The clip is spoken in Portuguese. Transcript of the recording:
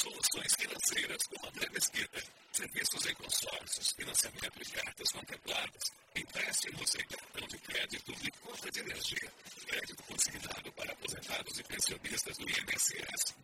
Soluções financeiras com André Mesquita. Serviços em consórcios, financiamento de cartas contempladas, empréstimos em cartão de crédito e conta de energia. Crédito consignado para aposentados e pensionistas do INSS.